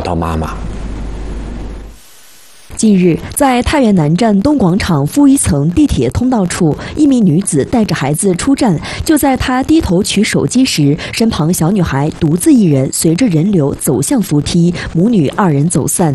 到妈妈。 近日，在太原南站东广场负一层地铁通道处，一名女子带着孩子出站，就在她低头取手机时，身旁小女孩独自一人随着人流走向扶梯，母女二人走散。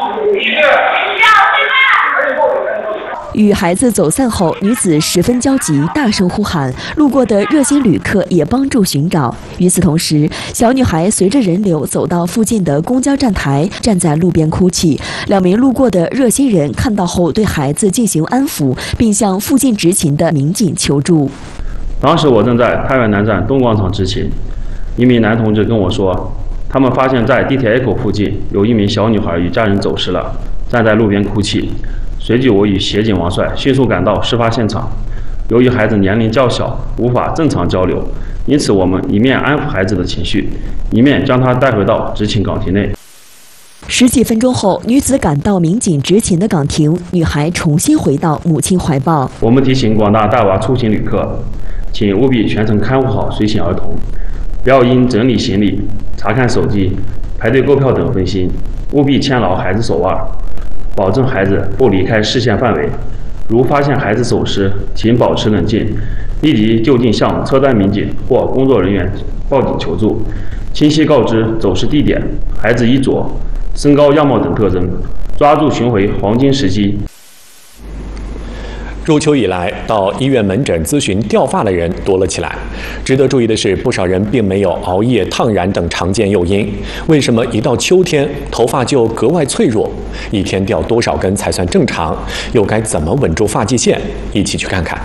与孩子走散后，女子十分焦急，大声呼喊，路过的热心旅客也帮助寻找。与此同时，小女孩随着人流走到附近的公交站台，站在路边哭泣。2名路过的热心人看到后，对孩子进行安抚，并向附近执勤的民警求助。 当时我正在太原南站东广场执勤，一名男同志跟我说，他们发现在地铁 A 口附近有一名小女孩与家人走失了，站在路边哭泣。随即我与协警王帅迅速赶到事发现场。由于孩子年龄较小，无法正常交流，因此我们一面安抚孩子的情绪，一面将他带回到执勤岗亭内。 10几分钟后，女子赶到民警执勤的岗亭，女孩重新回到母亲怀抱。 我们提醒广大带娃出行旅客，请务必全程看护好随行儿童，不要因整理行李、查看手机、排队购票等分心，务必牵牢孩子手腕，保证孩子不离开视线范围。如发现孩子走失，请保持冷静，立即就近向车站民警或工作人员报警求助，清晰告知走失地点、孩子衣着、身高、样貌等特征，抓住寻回黄金时机。 入秋以来，到医院门诊咨询掉发的人多了起来。值得注意的是，不少人并没有熬夜、烫染等常见诱因。为什么一到秋天，头发就格外脆弱？一天掉多少根才算正常？又该怎么稳住发际线？一起去看看。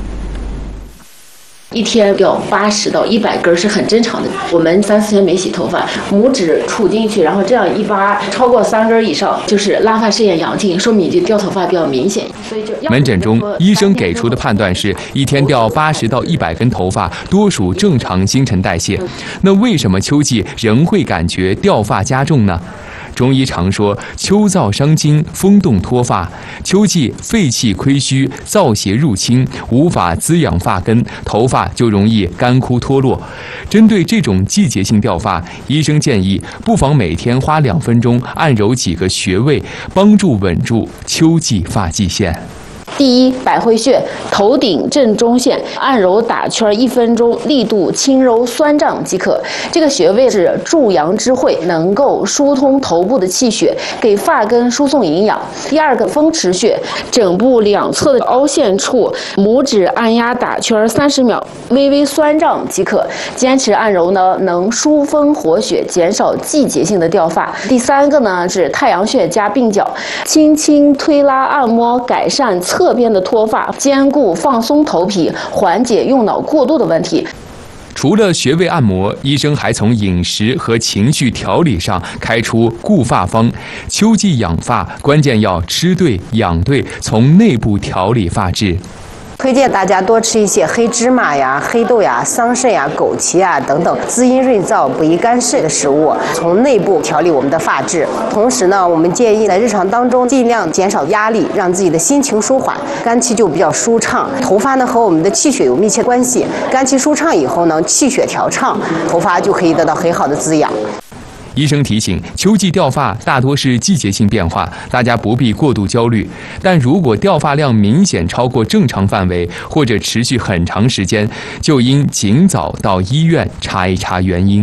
一天掉80到100根是很正常的。我们3、4天没洗头发，拇指杵进去，然后这样一扒，超过3根以上，就是拉发试验阳性，说明你掉头发比较明显。所以就门诊中，医生给出的判断是，一天掉80到100根头发，多属正常新陈代谢。那为什么秋季仍会感觉掉发加重呢？中医常说秋燥伤筋，风动脱发。秋季肺气亏虚，燥邪入侵，无法滋养发根，头发就容易干枯脱落。针对这种季节性掉发，医生建议不妨每天花2分钟按揉几个穴位，帮助稳住秋季发际线。 第一，百会穴，头顶正中线，按揉打圈1分钟，力度轻柔酸胀即可。这个穴位是助阳之会，能够疏通头部的气血，给发根输送营养。第二个，风池穴，枕部两侧的凹陷处，拇指按压打圈30秒，微微酸胀即可。坚持按揉呢，能疏风活血，减少季节性的掉发。第三个呢是太阳穴加鬓角，轻轻推拉按摩，改善侧边的脱发，兼顾放松头皮，缓解用脑过度的问题。 除了穴位按摩，医生还从饮食和情绪调理上开出固发方。秋季养发，关键要吃对、养对，从内部调理发质。 推荐大家多吃一些黑芝麻呀、黑豆呀、桑葚呀、枸杞呀等等滋阴润燥、补益干湿的食物，从内部调理我们的发质。同时呢，我们建议在日常当中尽量减少压力，让自己的心情舒缓，肝气就比较舒畅。头发呢和我们的气血有密切关系，肝气舒畅以后呢，气血调畅，头发就可以得到很好的滋养。 医生提醒，秋季掉发大多是季节性变化，大家不必过度焦虑。但如果掉发量明显超过正常范围，或者持续很长时间，就应尽早到医院查一查原因。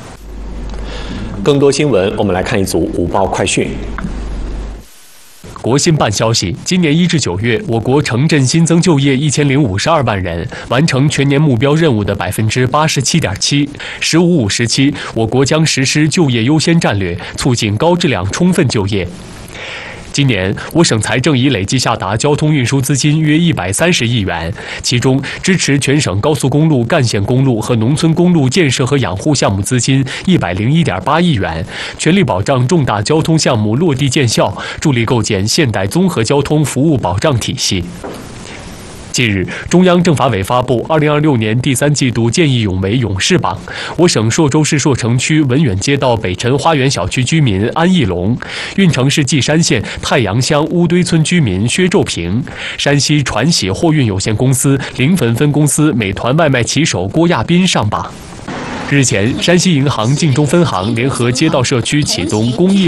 更多新闻，我们来看一组午报快讯。 国新办消息，今年1至9月，我国城镇新增就业1052万人，完成全年目标任务的87.7%。15-5时期，我国将实施就业优先战略，促进高质量充分就业。今年，我省财政已累计下达交通运输资金约130亿元，其中支持全省高速公路、干线公路和农村公路建设和养护项目资金101.8亿元，全力保障重大交通项目落地见效，助力构建现代综合交通服务保障体系。近日，中央政法委发布2026年第3季度见义勇为勇士榜，我省朔州市朔城区文远街道北辰花园小区居民安义龙，运城市稷山县太阳乡乌堆村居民薛宙平，山西传喜货运有限公司临汾分公司美团外卖骑手郭亚斌上榜。日前，山西银行晋中分行联合街道社区启动公益